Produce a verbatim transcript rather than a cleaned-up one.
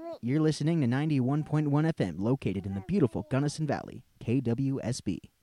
You're listening to ninety-one point one F M, located in the beautiful Gunnison Valley, K W S B.